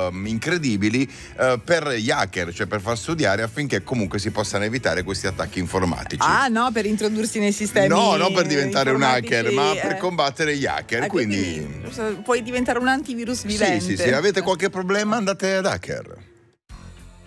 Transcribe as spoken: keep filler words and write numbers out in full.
uh, incredibili uh, per gli hacker, cioè per far studiare affinché comunque si possano evitare questi attacchi informatici. Ah no, per introdursi nei sistemi No, non per diventare un informatici, hacker, ma eh. per combattere gli hacker. Ah, quindi... quindi puoi diventare un antivirus vivente. Sì, sì, sì, avete qualche problema andate ad hacker.